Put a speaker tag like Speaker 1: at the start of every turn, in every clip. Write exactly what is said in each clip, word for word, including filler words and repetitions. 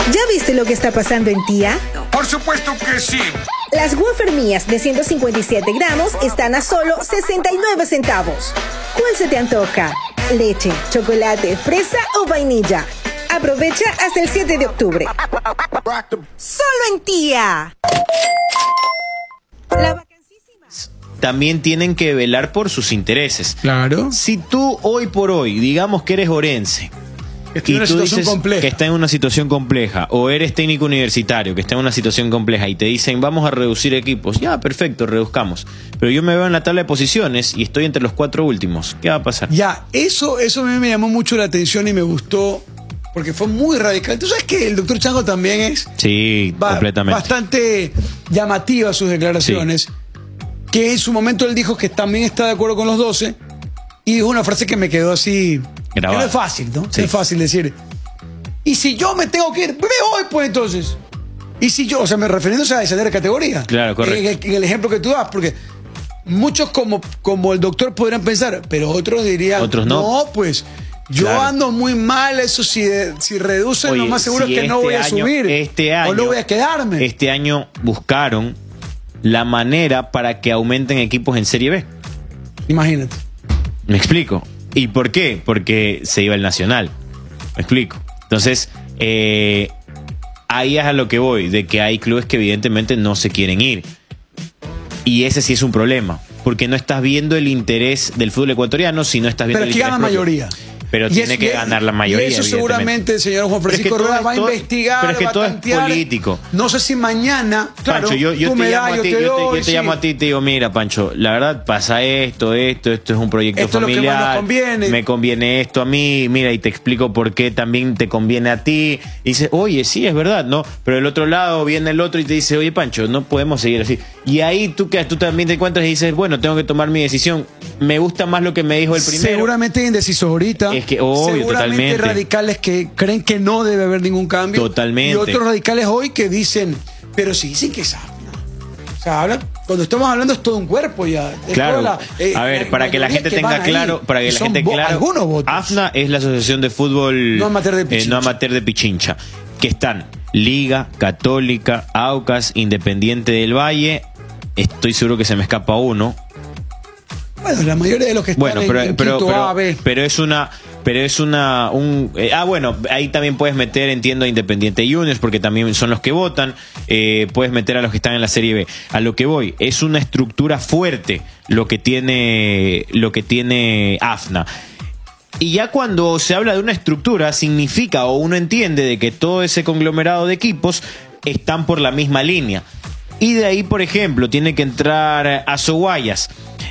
Speaker 1: ¿Ya viste lo que está pasando en Tía?
Speaker 2: Por supuesto que sí.
Speaker 1: Las wafer mías de ciento cincuenta y siete gramos están a solo sesenta y nueve centavos. ¿Cuál se te antoja? ¿Leche, chocolate, fresa o vainilla? Aprovecha hasta el siete de octubre. ¡Solo en Tía! La vacancísima.
Speaker 3: También tienen que velar por sus intereses.
Speaker 4: Claro.
Speaker 3: Si tú hoy por hoy, digamos que eres orense,
Speaker 4: Está en una situación compleja.
Speaker 3: que está en una situación compleja, o eres técnico universitario que está en una situación compleja y te dicen vamos a reducir equipos, ya, perfecto, reduzcamos. Pero yo me veo en la tabla de posiciones y estoy entre los cuatro últimos. ¿Qué va a pasar?
Speaker 4: Ya, eso, eso a mí me llamó mucho la atención y me gustó porque fue muy radical. ¿Tú sabes que el doctor Chango también es
Speaker 3: Sí,
Speaker 4: ba-
Speaker 3: completamente.
Speaker 4: bastante llamativa sus declaraciones?
Speaker 3: Sí.
Speaker 4: Que en su momento él dijo que también está de acuerdo con los doce y dijo una frase que me quedó así.
Speaker 3: Grabada.
Speaker 4: Que no es fácil, ¿no?
Speaker 3: Sí.
Speaker 4: No es fácil decir. Y si yo me tengo que ir, me voy pues entonces. Y si yo, o sea, me refiriéndose a descender de categoría.
Speaker 3: Claro, correcto.
Speaker 4: En el, en el ejemplo que tú das, porque muchos como, como el doctor podrían pensar, pero otros dirían,
Speaker 3: Otros no.
Speaker 4: no, pues yo
Speaker 3: Claro.
Speaker 4: ando muy mal, eso si, si reducen,
Speaker 3: Oye,
Speaker 4: lo más seguro
Speaker 3: si
Speaker 4: es que no
Speaker 3: este
Speaker 4: voy a
Speaker 3: año-
Speaker 4: subir.
Speaker 3: Este año,
Speaker 4: o no voy a quedarme.
Speaker 3: Este año buscaron la manera para que aumenten equipos en Serie B.
Speaker 4: Imagínate.
Speaker 3: ¿Me explico? ¿Y por qué? Porque se iba el Nacional. ¿Me explico? Entonces, eh, ahí es a lo que voy, de que hay clubes que evidentemente no se quieren ir. Y ese sí es un problema, porque no estás viendo el interés del fútbol ecuatoriano, sino estás viendo
Speaker 4: Pero
Speaker 3: el
Speaker 4: aquí
Speaker 3: interés
Speaker 4: gana
Speaker 3: propio.
Speaker 4: mayoría.
Speaker 3: Pero
Speaker 4: Y
Speaker 3: tiene
Speaker 4: eso-
Speaker 3: que
Speaker 4: y-
Speaker 3: ganar la mayoría.
Speaker 4: Y eso
Speaker 3: evidentemente.
Speaker 4: seguramente el señor Juan
Speaker 3: Pero es que
Speaker 4: Francisco
Speaker 3: todo
Speaker 4: Rueda
Speaker 3: es-
Speaker 4: va a
Speaker 3: todo-
Speaker 4: investigar,
Speaker 3: pero es que
Speaker 4: va a
Speaker 3: todo es
Speaker 4: tantear.
Speaker 3: político.
Speaker 4: No sé si mañana, claro,
Speaker 3: Pancho, yo, yo
Speaker 4: tú
Speaker 3: te
Speaker 4: me
Speaker 3: llamo
Speaker 4: das,
Speaker 3: a
Speaker 4: yo
Speaker 3: ti,
Speaker 4: te
Speaker 3: yo te, yo
Speaker 4: doy,
Speaker 3: te
Speaker 4: sí.
Speaker 3: llamo a ti y te digo, mira, Pancho, la verdad pasa esto, esto, esto es un proyecto
Speaker 4: Esto es lo que
Speaker 3: familiar.
Speaker 4: más nos conviene.
Speaker 3: Me conviene esto a mí, mira, y te explico por qué también te conviene a ti. Y dices, oye, sí, es verdad, ¿no? Pero del otro lado viene el otro y te dice, oye, Pancho, no podemos seguir así. Y ahí tú, que tú también te encuentras y dices, bueno, tengo que tomar mi decisión. Me gusta más lo que me dijo el primero.
Speaker 4: Seguramente hay indecisos ahorita.
Speaker 3: Es que, obvio,
Speaker 4: Seguramente
Speaker 3: totalmente.
Speaker 4: radicales que creen que no debe haber ningún cambio.
Speaker 3: Totalmente.
Speaker 4: Y otros radicales hoy que dicen, pero sí dicen que saben. O sea, hablan, cuando estamos hablando es todo un cuerpo ya. Es
Speaker 3: Claro.
Speaker 4: toda la, eh,
Speaker 3: a ver, para que la
Speaker 4: mayoría
Speaker 3: gente
Speaker 4: van
Speaker 3: tenga
Speaker 4: ahí.
Speaker 3: claro, para que
Speaker 4: Y
Speaker 3: la
Speaker 4: son
Speaker 3: gente
Speaker 4: vo-
Speaker 3: claro,
Speaker 4: algunos votos.
Speaker 3: AFNA es la Asociación de Fútbol
Speaker 4: No Amateur de
Speaker 3: eh,
Speaker 4: Pichincha.
Speaker 3: no amateur de Pichincha, que están Liga, Católica, Aucas, Independiente del Valle. Estoy seguro que se me escapa uno.
Speaker 4: Bueno, la mayoría de los que están
Speaker 3: Bueno,
Speaker 4: en,
Speaker 3: pero,
Speaker 4: en
Speaker 3: pero,
Speaker 4: quinto
Speaker 3: pero,
Speaker 4: A, B.
Speaker 3: pero es una, pero es una, un, eh, ah, bueno, ahí también puedes meter, entiendo, a Independiente Juniors, porque también son los que votan, eh, puedes meter a los que están en la Serie B. A lo que voy, es una estructura fuerte lo que tiene, lo que tiene AFNA. Y ya cuando se habla de una estructura, significa o uno entiende de que todo ese conglomerado de equipos están por la misma línea. Y de ahí, por ejemplo, tiene que entrar Azoguayas.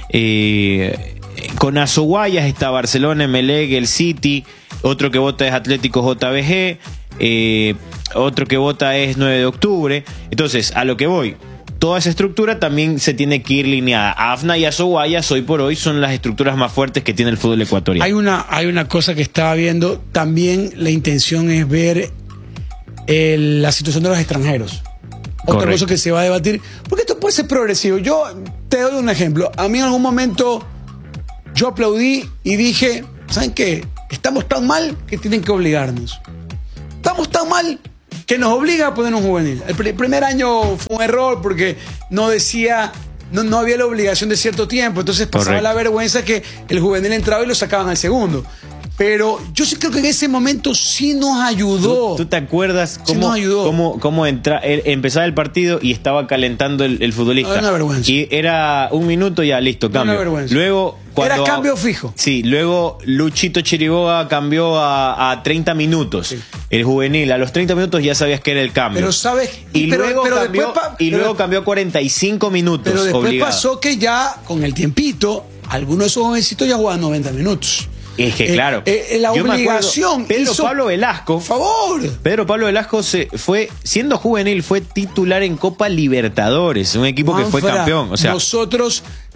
Speaker 3: Eh, con Azoguayas está Barcelona, Emelec, el City. Otro que vota es Atlético J B G. Eh, otro que vota es nueve de octubre. Entonces, a lo que voy, toda esa estructura también se tiene que ir lineada. AFNA y Azoguayas hoy por hoy son las estructuras más fuertes que tiene el fútbol ecuatoriano.
Speaker 4: Hay una, hay una cosa que estaba viendo. También la intención es ver el- la situación de los extranjeros. Otra
Speaker 3: Correcto.
Speaker 4: cosa que se va a debatir. Porque esto puede ser progresivo. Yo te doy un ejemplo. A mí en algún momento yo aplaudí y dije, ¿saben qué? Estamos tan mal que tienen que obligarnos. Estamos tan mal que nos obliga a poner un juvenil. El pr- primer año fue un error porque no decía, no, no había la obligación de cierto tiempo. Entonces pasaba
Speaker 3: Correcto.
Speaker 4: la vergüenza que el juvenil entraba y lo sacaban al segundo. Pero yo sí creo que en ese momento sí nos ayudó.
Speaker 3: ¿Tú, tú te acuerdas
Speaker 4: Sí
Speaker 3: cómo,
Speaker 4: nos ayudó.
Speaker 3: cómo, cómo entra, el- empezaba el partido y estaba calentando el, el futbolista?
Speaker 4: No, era una vergüenza.
Speaker 3: Y era un minuto, ya listo,
Speaker 4: Era
Speaker 3: cambio.
Speaker 4: una vergüenza.
Speaker 3: Luego, cuando,
Speaker 4: Era cambio fijo.
Speaker 3: Sí, luego Luchito Chiriboga cambió a, a treinta minutos.
Speaker 4: Sí.
Speaker 3: El juvenil, a los treinta minutos ya sabías que era el cambio.
Speaker 4: Pero sabes,
Speaker 3: y
Speaker 4: pero-
Speaker 3: luego,
Speaker 4: pero
Speaker 3: cambió,
Speaker 4: después pa-
Speaker 3: y
Speaker 4: pero-
Speaker 3: luego cambió a cuarenta y cinco minutos.
Speaker 4: Pero después
Speaker 3: obligado.
Speaker 4: pasó que ya, con el tiempito, algunos de esos jovencitos ya jugaban noventa minutos.
Speaker 3: Es que
Speaker 4: Eh,
Speaker 3: claro.
Speaker 4: eh, la
Speaker 3: Yo me acuerdo,
Speaker 4: obligación
Speaker 3: Pedro
Speaker 4: hizo-
Speaker 3: Pablo Velasco.
Speaker 4: Por favor.
Speaker 3: Pedro Pablo Velasco se fue, siendo juvenil, fue titular en Copa Libertadores, un equipo que fue
Speaker 4: Juanfra,
Speaker 3: campeón. O sea,
Speaker 4: nosotros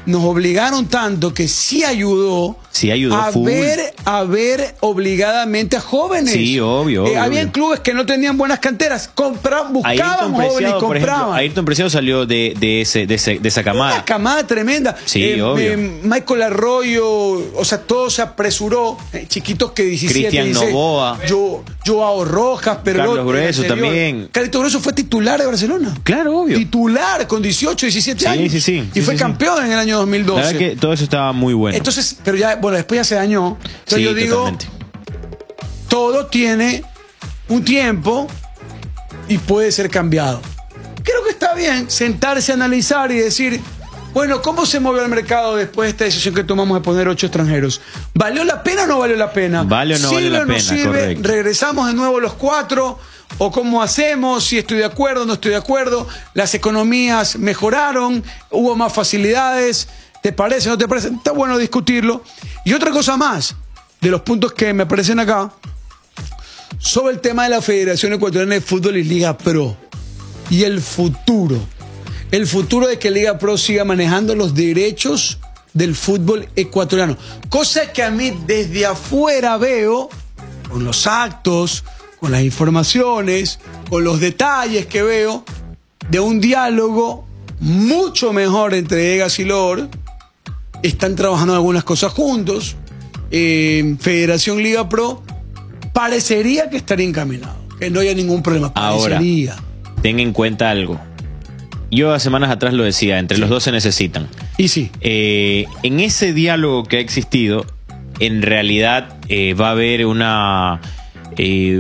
Speaker 4: nos obligaron tanto que sí ayudó,
Speaker 3: sí ayudó
Speaker 4: a,
Speaker 3: full.
Speaker 4: ver, a ver obligadamente a jóvenes.
Speaker 3: Sí, obvio.
Speaker 4: Eh,
Speaker 3: obvio.
Speaker 4: Habían clubes que no tenían buenas canteras, compraban, buscaban jóvenes y compraban.
Speaker 3: Ejemplo, Ayrton Preciado salió de, de, ese, de, ese, de esa camada.
Speaker 4: Una camada tremenda.
Speaker 3: Sí,
Speaker 4: eh,
Speaker 3: obvio.
Speaker 4: Eh, Michael Arroyo, o sea, todo se apresuró. Eh, chiquitos que diecisiete,
Speaker 3: Cristian
Speaker 4: dieciséis.
Speaker 3: Novoa.
Speaker 4: Yo, Joao Rojas, pero
Speaker 3: Carlos Grueso también.
Speaker 4: Carlitos Grueso fue titular de Barcelona.
Speaker 3: Claro, obvio.
Speaker 4: Titular con dieciocho, diecisiete
Speaker 3: Sí,
Speaker 4: años.
Speaker 3: sí, sí.
Speaker 4: Y
Speaker 3: Sí,
Speaker 4: fue
Speaker 3: sí,
Speaker 4: campeón en el año dos mil doce.
Speaker 3: La verdad que todo eso estaba muy bueno.
Speaker 4: Entonces, pero ya, bueno, después ya se dañó. Entonces
Speaker 3: sí,
Speaker 4: yo digo,
Speaker 3: totalmente.
Speaker 4: todo tiene un tiempo y puede ser cambiado. Creo que está bien sentarse a analizar y decir, bueno, ¿cómo se movió el mercado después de esta decisión que tomamos de poner ocho extranjeros? ¿Valió la pena o no valió la pena?
Speaker 3: ¿Vale o no vale la
Speaker 4: ¿Sirve o no
Speaker 3: pena?
Speaker 4: sirve?
Speaker 3: Correcto.
Speaker 4: ¿Regresamos de nuevo los cuatro? ¿O cómo hacemos? Si estoy de acuerdo, no estoy de acuerdo. Las economías mejoraron, hubo más facilidades. ¿Te parece o no te parece? Está bueno discutirlo. Y otra cosa más, de los puntos que me aparecen acá, sobre el tema de la Federación Ecuatoriana de Fútbol y Liga Pro. Y el futuro. El futuro de que Liga Pro siga manejando los derechos del fútbol ecuatoriano. Cosa que a mí desde afuera veo, con los actos, con las informaciones, con los detalles que veo, de un diálogo mucho mejor entre Egas y Lor. Están trabajando en algunas cosas juntos. Eh, Federación Liga Pro parecería que estaría encaminado, que no haya ningún problema. Parecería.
Speaker 3: Ahora, ten en cuenta algo. Yo hace semanas atrás lo decía, entre sí. los dos se necesitan.
Speaker 4: Y sí.
Speaker 3: Eh, en ese diálogo que ha existido, en realidad eh, va a haber una... Eh,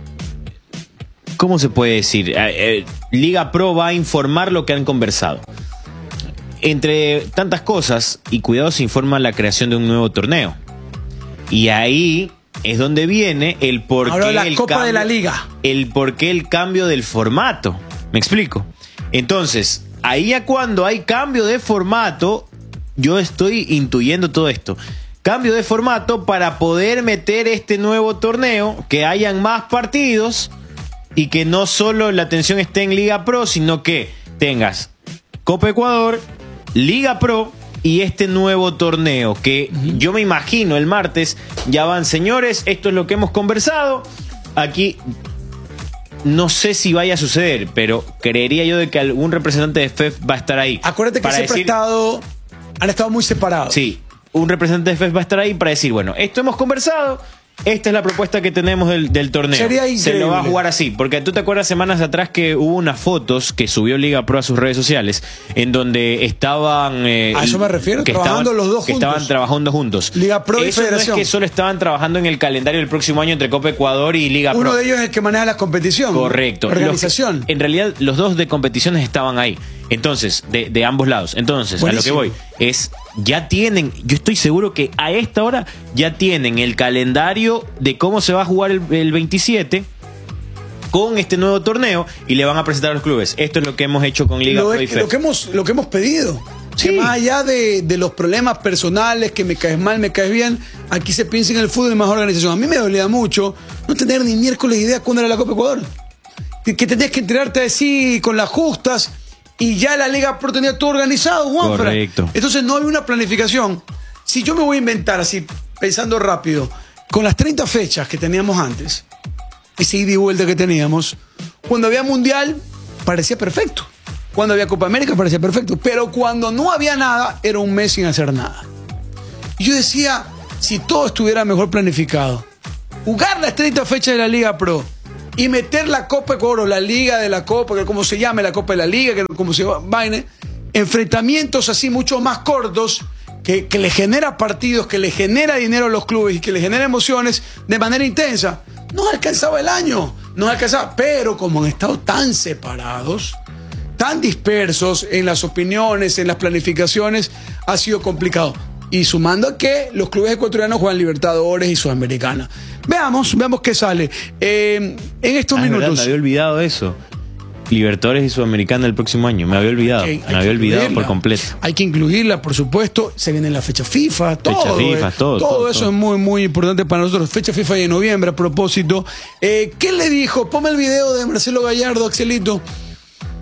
Speaker 3: ¿Cómo se puede decir? Eh, eh, Liga Pro va a informar lo que han conversado. Entre tantas cosas, y cuidado, se informa la creación de un nuevo torneo. Y ahí es donde viene el por qué
Speaker 4: Ahora la
Speaker 3: el
Speaker 4: Copa
Speaker 3: cambio,
Speaker 4: de la Liga.
Speaker 3: El por qué el cambio del formato. ¿Me explico? Entonces, ahí a cuando hay cambio de formato, yo estoy intuyendo todo esto. Cambio de formato para poder meter este nuevo torneo, que hayan más partidos y que no solo la atención esté en Liga Pro, sino que tengas Copa Ecuador, Liga Pro y este nuevo torneo que uh-huh. yo me imagino el martes ya van, señores, esto es lo que hemos conversado. Aquí no sé si vaya a suceder, pero creería yo de que algún representante de F E F va a estar ahí.
Speaker 4: Acuérdate que siempre
Speaker 3: decir,
Speaker 4: ha estado, han estado muy separados.
Speaker 3: Sí, un representante de F E F va a estar ahí para decir, bueno, esto hemos conversado. Esta es la propuesta que tenemos del, del torneo.
Speaker 4: Sería increíble.
Speaker 3: Se lo va a jugar así, porque tú te acuerdas semanas atrás que hubo unas fotos que subió Liga Pro a sus redes sociales en donde estaban... Eh,
Speaker 4: a eso me refiero,
Speaker 3: que
Speaker 4: trabajando
Speaker 3: estaban,
Speaker 4: los dos
Speaker 3: que
Speaker 4: juntos.
Speaker 3: estaban trabajando juntos.
Speaker 4: Liga Pro y
Speaker 3: eso
Speaker 4: Federación.
Speaker 3: No es que solo estaban trabajando en el calendario del próximo año entre Copa Ecuador y Liga
Speaker 4: Uno
Speaker 3: Pro.
Speaker 4: Uno de ellos es el que maneja la competición.
Speaker 3: Correcto.
Speaker 4: Organización.
Speaker 3: Los que, en realidad, los dos de competiciones estaban ahí. Entonces, de, de ambos lados. Entonces, buenísimo. A lo que voy es, ya tienen, yo estoy seguro que a esta hora ya tienen el calendario de cómo se va a jugar el, el veintisiete con este nuevo torneo y le van a presentar a los clubes. Esto es lo que hemos hecho con Liga
Speaker 4: lo,
Speaker 3: Pro y
Speaker 4: es, lo que hemos Lo que hemos pedido.
Speaker 3: Sí.
Speaker 4: Que más allá de, de los problemas personales, que me caes mal, me caes bien, aquí se piensa en el fútbol y más organización. A mí me dolía mucho no tener ni miércoles idea cuándo era la Copa Ecuador. Que, que tenías que enterarte así con las justas y ya la Liga Pro tenía todo organizado, Juanfra.
Speaker 3: Correcto.
Speaker 4: Entonces no había una planificación. Si yo me voy a inventar así, pensando rápido, con las treinta fechas que teníamos antes, ese ida y vuelta que teníamos, cuando había Mundial parecía perfecto. Cuando había Copa América parecía perfecto. Pero cuando no había nada, era un mes sin hacer nada. Y yo decía, si todo estuviera mejor planificado, jugar las treinta fechas de la Liga Pro y meter la Copa Ecuador, la Liga de la Copa, que como se llame la Copa de la Liga, que como se vaine, enfrentamientos así mucho más cortos, que, que le genera partidos, que le genera dinero a los clubes y que le genera emociones de manera intensa. No alcanzaba el año, no alcanzaba, pero como han estado tan separados, tan dispersos en las opiniones, en las planificaciones, ha sido complicado. Y sumando a que los clubes ecuatorianos juegan Libertadores y Sudamericana. Veamos, veamos qué sale. Eh, en estos
Speaker 3: ah,
Speaker 4: minutos.
Speaker 3: Verdad, me había olvidado eso. Libertadores y Sudamericana el próximo año. Me había olvidado.
Speaker 4: Okay,
Speaker 3: me había olvidado
Speaker 4: incluirla.
Speaker 3: por completo.
Speaker 4: Hay que incluirla, por supuesto. Se viene la fecha FIFA, todo.
Speaker 3: Fecha FIFA,
Speaker 4: eh,
Speaker 3: todo,
Speaker 4: todo. Todo eso
Speaker 3: todo.
Speaker 4: es muy, muy importante para nosotros. Fecha FIFA y en noviembre, a propósito. Eh, ¿Qué le dijo? Ponme el video de Marcelo Gallardo, Axelito.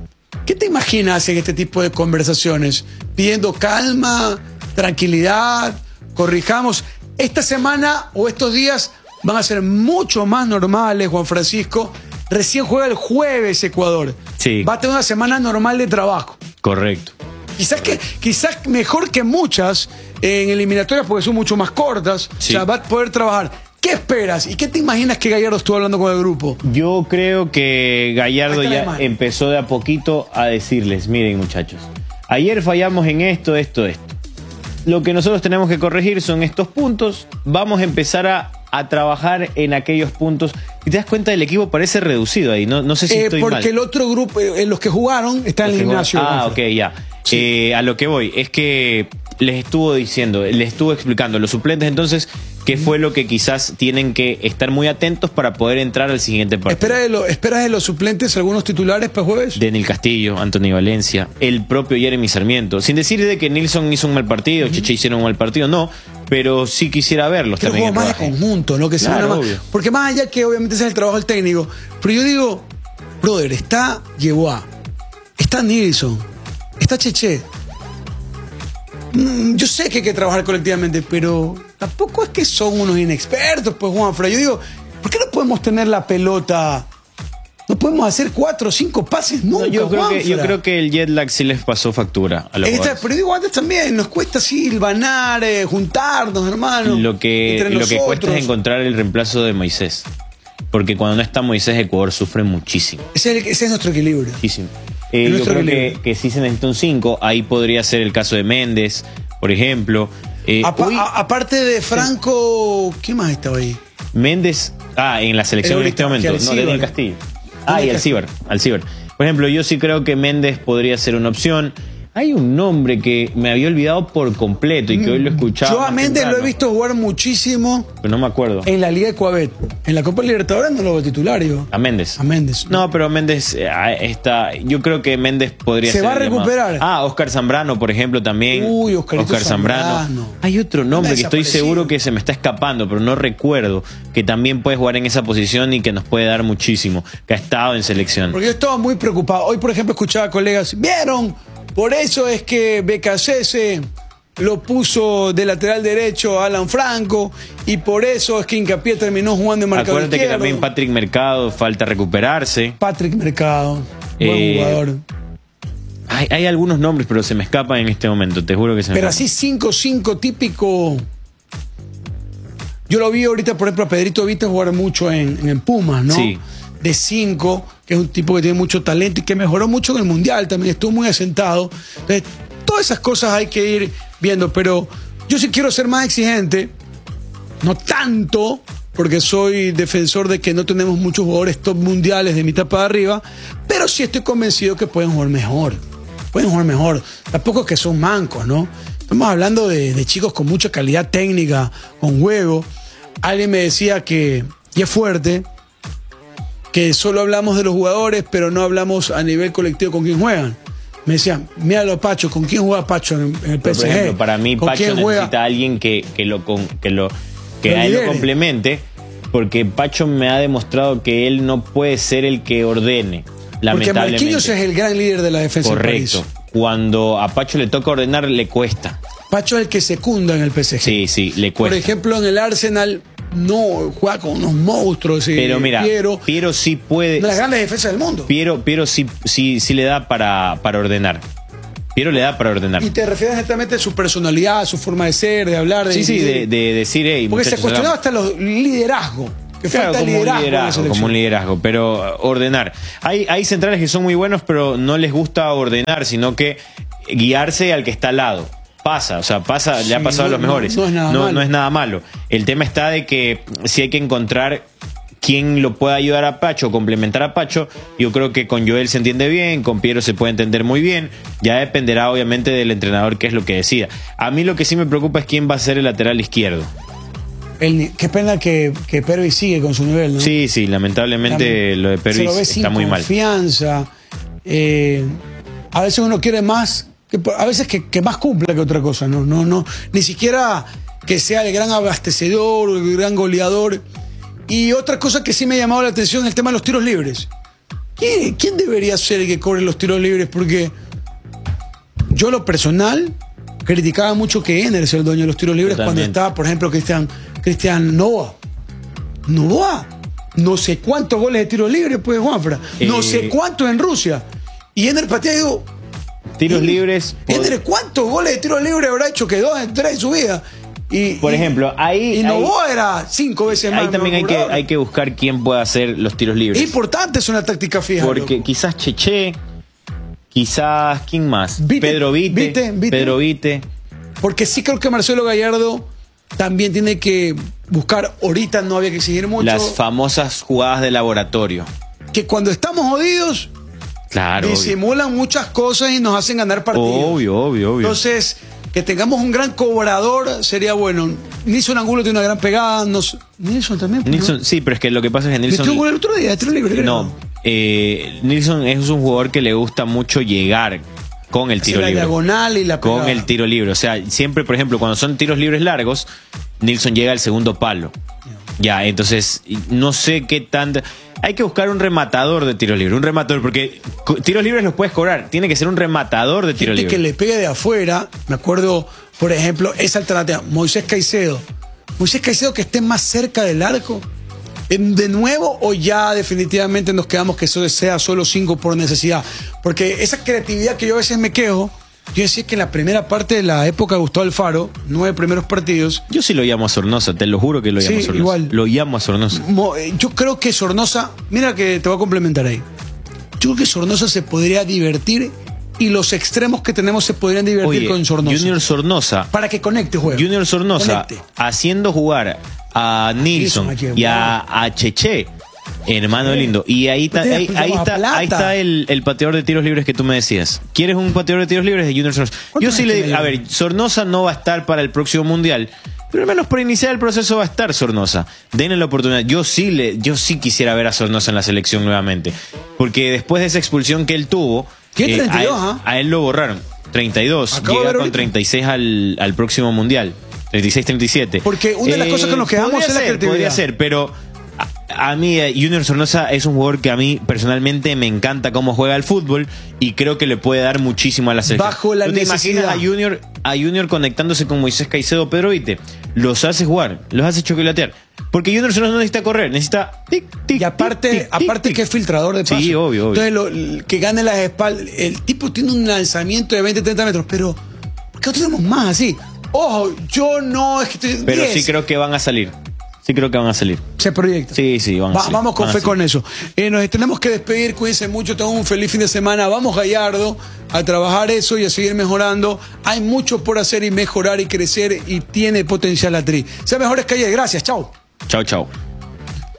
Speaker 4: ¿Qué te imaginas en este tipo de conversaciones? Pidiendo calma, tranquilidad, corrijamos. Esta semana o estos días van a ser mucho más normales, Juan Francisco. Recién juega el jueves Ecuador.
Speaker 3: Sí.
Speaker 4: Va a tener una semana normal de trabajo.
Speaker 3: Correcto.
Speaker 4: Quizás, que, quizás mejor que muchas en eliminatorias porque son mucho más cortas.
Speaker 3: Sí.
Speaker 4: O sea, va a poder trabajar. ¿Qué esperas? ¿Y qué te imaginas que Gallardo estuvo hablando con el grupo?
Speaker 3: Yo creo que Gallardo ya
Speaker 4: mano.
Speaker 3: empezó de a poquito a decirles, miren muchachos, ayer fallamos en esto, esto, esto. Lo que nosotros tenemos que corregir son estos puntos. Vamos a empezar a, a trabajar en aquellos puntos. Y te das cuenta, el equipo parece reducido ahí. No, no sé si
Speaker 4: Eh,
Speaker 3: estoy
Speaker 4: porque
Speaker 3: mal.
Speaker 4: el otro grupo, eh, los que jugaron, están en
Speaker 3: Los
Speaker 4: el
Speaker 3: que
Speaker 4: gimnasio.
Speaker 3: juegan- Ah,
Speaker 4: Juanfer.
Speaker 3: ok, ya.
Speaker 4: Sí.
Speaker 3: Eh, a lo que voy es que les estuvo diciendo, les estuvo explicando los suplentes entonces qué fue lo que quizás tienen que estar muy atentos para poder entrar al siguiente partido.
Speaker 4: ¿Espera de, lo, ¿Esperas de los suplentes algunos titulares para jueves?
Speaker 3: Daniel Castillo, Anthony Valencia, el propio Jeremy Sarmiento. Sin decir de que Nilsson hizo un mal partido, uh-huh. Cheche hicieron un mal partido, no, pero sí quisiera verlos
Speaker 4: Quiero
Speaker 3: también.
Speaker 4: jugar
Speaker 3: en
Speaker 4: más de
Speaker 3: rodaje.
Speaker 4: conjunto, ¿no? Que sea
Speaker 3: Claro,
Speaker 4: una más-
Speaker 3: obvio.
Speaker 4: Porque más allá que obviamente ese es el trabajo del técnico, pero yo digo, brother, está Yeboah, está Nilsson, está Cheche. Mm, yo sé que hay que trabajar colectivamente, pero tampoco es que son unos inexpertos, pues, Juanfra. Yo digo, ¿por qué no podemos tener la pelota? No podemos hacer cuatro o cinco pases nunca,
Speaker 3: No, yo, creo que, yo
Speaker 4: Juanfra.
Speaker 3: creo que el jet lag sí les pasó factura a los
Speaker 4: Esta-
Speaker 3: jugadores.
Speaker 4: pero digo, antes también nos cuesta silvanar, eh, juntarnos, hermano.
Speaker 3: Lo que,
Speaker 4: entre
Speaker 3: lo que cuesta
Speaker 4: nosotros.
Speaker 3: es encontrar el reemplazo de Moisés. Porque cuando no está Moisés, Ecuador sufre muchísimo.
Speaker 4: Ese es, el- ese es nuestro equilibrio.
Speaker 3: Muchísimo. Eh,
Speaker 4: Es
Speaker 3: yo
Speaker 4: nuestro
Speaker 3: creo que,
Speaker 4: equilibrio.
Speaker 3: que sí se necesita un cinco. Ahí podría ser el caso de Méndez, por ejemplo. Eh,
Speaker 4: Apa-
Speaker 3: hoy,
Speaker 4: a- aparte de Franco, ¿quién más estaba ahí?
Speaker 3: Méndez, ah, en la selección
Speaker 4: El
Speaker 3: en este
Speaker 4: ahorita,
Speaker 3: momento.
Speaker 4: que
Speaker 3: No,
Speaker 4: Alcibar.
Speaker 3: Daniel Castillo. Ah,
Speaker 4: Daniel
Speaker 3: y al
Speaker 4: Castillo.
Speaker 3: Ciber, al Ciber. Por ejemplo, yo sí creo que Méndez podría ser una opción. Hay un nombre que me había olvidado por completo y que hoy lo escuchaba.
Speaker 4: Yo a
Speaker 3: más
Speaker 4: Méndez lo he
Speaker 3: temprano,
Speaker 4: visto jugar muchísimo
Speaker 3: pero no me acuerdo.
Speaker 4: en la Liga de Coabet. En la Copa Libertadores no lo veo titular, yo.
Speaker 3: A Méndez.
Speaker 4: A Méndez.
Speaker 3: No, pero Méndez eh, ah, está. Yo creo que Méndez podría
Speaker 4: Se
Speaker 3: ser.
Speaker 4: va a
Speaker 3: el llamado.
Speaker 4: recuperar.
Speaker 3: Ah, Oscar Zambrano, por ejemplo, también.
Speaker 4: Uy, Oscarito
Speaker 3: Zambrano.
Speaker 4: Zambrano.
Speaker 3: Hay otro nombre
Speaker 4: Anda
Speaker 3: que estoy
Speaker 4: desaparecido.
Speaker 3: seguro que se me está escapando, pero no recuerdo. Que también puede jugar en esa posición y que nos puede dar muchísimo. Que ha estado en selección.
Speaker 4: Porque yo estaba muy preocupado. Hoy, por ejemplo, escuchaba a colegas, ¿vieron? Por eso es que B K C S lo puso de lateral derecho a Alan Franco y por eso es que Hincapié terminó jugando en marcador
Speaker 3: Acuérdate que
Speaker 4: izquierdo.
Speaker 3: también Patrick Mercado falta recuperarse.
Speaker 4: Patrick Mercado, buen
Speaker 3: Eh,
Speaker 4: jugador.
Speaker 3: Hay, hay algunos nombres, pero se me escapan en este momento. Te juro que se me
Speaker 4: Pero
Speaker 3: escapan.
Speaker 4: así cinco cinco típico. Yo lo vi ahorita, por ejemplo, a Pedrito Vite jugar mucho en, en el Pumas, ¿no?
Speaker 3: Sí.
Speaker 4: De cinco, que es un tipo que tiene mucho talento y que mejoró mucho en el Mundial, también estuvo muy asentado. Entonces, todas esas cosas hay que ir viendo, pero yo sí quiero ser más exigente, no tanto, porque soy defensor de que no tenemos muchos jugadores top mundiales de mitad para arriba, pero sí estoy convencido que pueden jugar mejor. Pueden jugar mejor. Tampoco es que son mancos, ¿no? Estamos hablando de, de chicos con mucha calidad técnica, con juego. Alguien me decía que, y es fuerte, que solo hablamos de los jugadores, pero no hablamos a nivel colectivo con quién juegan. Me decían, míralo, Pacho, ¿con quién juega Pacho en, en el P S G?
Speaker 3: Por ejemplo, para mí
Speaker 4: ¿Con
Speaker 3: Pacho
Speaker 4: quién
Speaker 3: necesita
Speaker 4: juega?
Speaker 3: a alguien que, que lo con- que lo que
Speaker 4: Lo
Speaker 3: a él lo
Speaker 4: lidere.
Speaker 3: complemente, porque Pacho me ha demostrado que él no puede ser el que ordene,
Speaker 4: Porque
Speaker 3: lamentablemente.
Speaker 4: Marquinhos es el gran líder de la defensa
Speaker 3: Correcto.
Speaker 4: del país.
Speaker 3: Cuando a Pacho le toca ordenar, le cuesta.
Speaker 4: Pacho es el que secunda en el P S G.
Speaker 3: Sí, sí, le
Speaker 4: Por
Speaker 3: cuesta.
Speaker 4: ejemplo, en el Arsenal no juega con unos monstruos. y
Speaker 3: Pero mira,
Speaker 4: Piero,
Speaker 3: Piero sí puede.
Speaker 4: una de las grandes defensas del mundo.
Speaker 3: Piero, Piero sí, sí, sí le da para, para ordenar. Piero le da para ordenar.
Speaker 4: Y te refieres netamente a su personalidad, a su forma de ser, de hablar. De,
Speaker 3: Sí, sí, de, de decir, hey,
Speaker 4: Porque se
Speaker 3: muchachos,
Speaker 4: cuestionaba
Speaker 3: hagamos-
Speaker 4: hasta los liderazgo. Que
Speaker 3: Claro,
Speaker 4: falta
Speaker 3: como
Speaker 4: liderazgo.
Speaker 3: un
Speaker 4: en la
Speaker 3: liderazgo,
Speaker 4: selección.
Speaker 3: como un liderazgo, pero uh, ordenar. Hay, hay centrales que son muy buenos, pero no les gusta ordenar, sino que guiarse al que está al lado. Pasa, o sea, pasa, le
Speaker 4: Sí,
Speaker 3: ha pasado
Speaker 4: no-
Speaker 3: a los mejores.
Speaker 4: no es nada
Speaker 3: no,
Speaker 4: malo.
Speaker 3: no es nada malo. El tema está de que si hay que encontrar quién lo pueda ayudar a Pacho, complementar a Pacho. Yo creo que con Joel se entiende bien, con Piero se puede entender muy bien. Ya dependerá obviamente del entrenador qué es lo que decida. A mí lo que sí me preocupa es quién va a ser el lateral izquierdo.
Speaker 4: El- qué pena que, que Pervis sigue con su nivel, ¿no?
Speaker 3: Sí, sí, lamentablemente lo de
Speaker 4: Se
Speaker 3: Pervis
Speaker 4: lo ve sin
Speaker 3: está muy mal.
Speaker 4: confianza. Eh, a veces uno quiere más, que, a veces que, que más cumpla que otra cosa, ¿no? No, no, ni siquiera que sea el gran abastecedor o el gran goleador. Y otra cosa que sí me ha llamado la atención es el tema de los tiros libres. ¿quién, quién debería ser el que cobre los tiros libres? Porque yo, lo personal, criticaba mucho que Ener sea el dueño de los tiros libres. Totalmente. Cuando estaba, por ejemplo, Cristian, Cristian Novoa. Novoa, no sé cuántos goles de tiros libres, pues, Juanfra. Eh, no sé cuántos en Rusia. Y Ener patea, digo...
Speaker 3: Tiros libres...
Speaker 4: Ener, ¿cuántos goles de tiros libres habrá hecho? Que dos, tres en su vida. Y,
Speaker 3: por
Speaker 4: y,
Speaker 3: ejemplo, ahí...
Speaker 4: Y Novoa era cinco veces más.
Speaker 3: Ahí también hay que, hay que buscar quién pueda hacer los tiros libres.
Speaker 4: Es importante, es una táctica fija.
Speaker 3: Porque loco. Quizás Cheche, quizás... ¿Quién más? Vite, Pedro Vite, Vite, Vite. Pedro Vite.
Speaker 4: Porque sí creo que Marcelo Gallardo también tiene que buscar... Ahorita no había que exigir mucho.
Speaker 3: Las famosas jugadas de laboratorio.
Speaker 4: Que cuando estamos jodidos...
Speaker 3: Claro.
Speaker 4: Disimulan obvio. muchas cosas y nos hacen ganar partidos.
Speaker 3: Obvio, obvio, obvio.
Speaker 4: Entonces... Que tengamos un gran cobrador sería bueno. Nilson Angulo tiene una gran pegada. Nos... Nilson también.
Speaker 3: Nilson, ¿no? Sí, pero es que lo que pasa es que Nilson...
Speaker 4: ¿Metió un gol el otro día? ¿Tiro libre, creo?
Speaker 3: No. Eh, Nilson es un jugador que le gusta mucho llegar con el tiro
Speaker 4: la
Speaker 3: libre.
Speaker 4: La diagonal y la pegada.
Speaker 3: Con el tiro libre. O sea, siempre, por ejemplo, cuando son tiros libres largos, Nilson llega al segundo palo. Ya, entonces, no sé qué tanto... Hay que buscar un rematador de tiros libres, un rematador, porque tiros libres los puedes cobrar, tiene que ser un rematador de tiros libres.
Speaker 4: Que le pegue de afuera, me acuerdo, por ejemplo, esa alternativa, Moisés Caicedo. Moisés Caicedo que esté más cerca del arco, de nuevo, o ya definitivamente nos quedamos que eso sea solo cinco por necesidad. Porque esa creatividad que yo a veces me quejo, yo decía que en la primera parte de la época de Gustavo Alfaro, nueve primeros partidos...
Speaker 3: Yo sí lo llamo a Sornosa, te lo juro que lo llamo
Speaker 4: sí,
Speaker 3: a Sornosa.
Speaker 4: Igual.
Speaker 3: Lo llamo a Sornosa.
Speaker 4: Yo creo que Sornosa... Mira que te voy a complementar ahí. Yo creo que Sornosa se podría divertir y los extremos que tenemos se podrían divertir. Oye, con Sornosa.
Speaker 3: Junior Sornosa...
Speaker 4: Para que conecte, juego.
Speaker 3: Junior Sornosa conecte. Haciendo jugar a Nilson y a, a Cheche... Hermano lindo. Y ahí, ta, ahí, ahí está, ahí está el, el pateador de tiros libres que tú me decías. ¿Quieres un pateador de tiros libres de Junior Sornosa? Yo sí le digo, a ver, Sornosa no va a estar para el próximo mundial, pero al menos para iniciar el proceso va a estar Sornosa. Denle la oportunidad. Yo sí le, yo sí quisiera ver a Sornosa en la selección nuevamente. Porque después de esa expulsión que él tuvo,
Speaker 4: ¿Qué,
Speaker 3: eh,
Speaker 4: treinta y dos,
Speaker 3: a, él, a él lo borraron. treinta y dos.
Speaker 4: Acabo
Speaker 3: Llega con treinta y seis al, al próximo mundial. treinta y seis treinta y siete.
Speaker 4: Porque una de las eh, cosas que nos quedamos es la creatividad.
Speaker 3: Podría ser, pero... A mí, Junior Sornosa es un jugador que a mí personalmente me encanta cómo juega el fútbol y creo que le puede dar muchísimo a la selección.
Speaker 4: Bajo la
Speaker 3: ¿Tú te
Speaker 4: necesidad.
Speaker 3: imaginas a Junior, a Junior conectándose con Moisés Caicedo o Pedro Vite? Los hace jugar, los hace chocolatear. Porque Junior Sornosa no necesita correr, necesita tic, tic,
Speaker 4: y aparte,
Speaker 3: tic, tic,
Speaker 4: aparte
Speaker 3: tic,
Speaker 4: que es filtrador de paso.
Speaker 3: Sí, obvio, obvio.
Speaker 4: Entonces, lo, que gane las espaldas. El tipo tiene un lanzamiento de veinte, treinta metros, pero ¿por qué no tenemos más así? Ojo, yo no es que estoy,
Speaker 3: pero
Speaker 4: diez.
Speaker 3: Sí creo que van a salir. Sí creo que van a salir.
Speaker 4: Se proyecta.
Speaker 3: Sí, sí, van a
Speaker 4: Va,
Speaker 3: salir.
Speaker 4: Vamos con
Speaker 3: van
Speaker 4: fe con eso. Eh, nos tenemos que despedir, cuídense mucho, tengan un feliz fin de semana. Vamos, Gallardo, a trabajar eso y a seguir mejorando. Hay mucho por hacer y mejorar y crecer y tiene potencial la Tri. Sea mejores que ayer. Gracias, chao.
Speaker 3: Chao, chao.